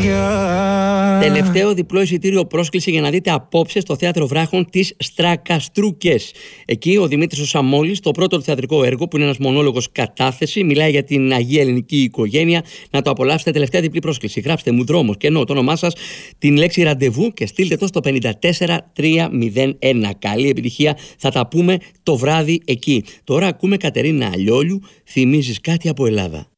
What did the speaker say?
Τελευταίο διπλό εισιτήριο πρόσκληση για να δείτε απόψε στο Θέατρο Βράχων τις Στρακαστρούκες. Εκεί ο Δημήτρης ο Σαμόλης, το πρώτο του θεατρικό έργο, που είναι ένας μονόλογος κατάθεση, μιλάει για την Αγία Ελληνική οικογένεια. Να το απολαύσετε, τελευταία διπλή πρόσκληση. Γράψτε μου Δρόμος και εννοώ το όνομά σας, την λέξη ραντεβού και στείλτε το στο 54301. Καλή επιτυχία, θα τα πούμε το βράδυ εκεί. Τώρα ακούμε Κατερίνα Αλλιόλιου, θυμίζεις κάτι από Ελλάδα.